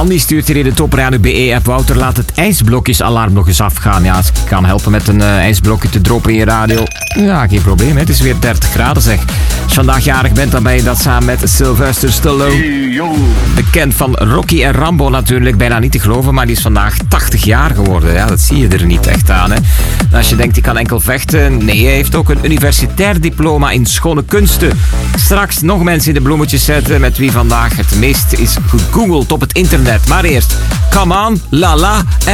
Andy stuurt hier in de Top Radio BE-app. Wouter, laat het ijsblokjesalarm nog eens afgaan. Ja, als ik kan helpen met een ijsblokje te droppen in je radio. Ja, geen probleem. Hè. Het is weer 30 graden, zeg. Als je vandaag jarig bent, dan ben je dat samen met Sylvester Stallone. Bekend van Rocky en Rambo natuurlijk. Bijna niet te geloven, maar die is vandaag 80 jaar geworden. Ja, dat zie je er niet echt aan. Hè. En als je denkt, die kan enkel vechten. Nee, hij heeft ook een universitair diploma in schone kunsten. Straks nog mensen in de bloemetjes zetten met wie vandaag het meest is gegoogeld op het internet. Maar eerst, come on, la la.